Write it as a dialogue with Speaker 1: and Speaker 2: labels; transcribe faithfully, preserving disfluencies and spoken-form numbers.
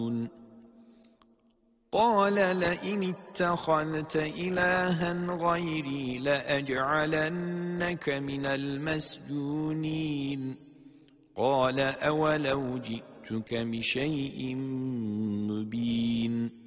Speaker 1: قال لئن اتخذت إلها غيري لأجعلنك من المسجونين قال أولو جئتك بشيء مبين